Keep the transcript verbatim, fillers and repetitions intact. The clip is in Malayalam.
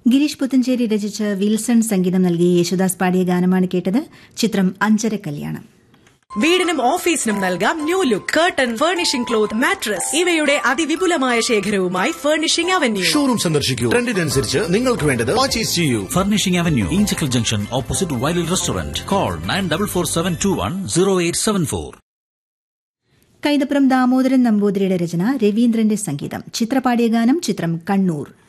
ഗിരീഷ് പുത്തഞ്ചേരി രചിച്ച് വിൽസൺ സംഗീതം നൽകി യേശുദാസ് പാടിയ ഗാനമാണ് കേട്ടത്. ചിത്രം അഞ്ചര കല്യാണം. വീടിനും ഓഫീസിനും നൽകാം new look. Curtain, furnishing cloth, mattress ഇവയുടെ അതിവിപുലമായ ശേഖരവുമായി ഫർണിഷിംഗ് അവന്യൂ. ഷോറൂം സന്ദർശിക്കൂ. ട്രെൻഡിനനുസരിച്ച് നിങ്ങൾക്ക് വേണ്ടത് പർച്ചേസ് ചെയ്യൂ. Furnishing avenue, Inchakkal junction, opposite വൈലിൽ restaurant. Call nine double four seven to one zero eight seven four. Kaithapram Damodaran നമ്പൂതിരിയുടെ രചന, രവീന്ദ്രന്റെ സംഗീതം. ചിത്രപാടിയ ഗാനം ചിത്രം കണ്ണൂർ.